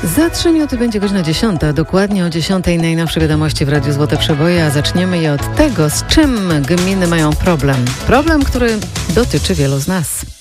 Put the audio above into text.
Za 3 minuty będzie godzina 10. Dokładnie o 10 najnowsze wiadomości w Radiu Złote Przeboje, a zaczniemy je od tego, z czym gminy mają problem. Problem, który dotyczy wielu z nas.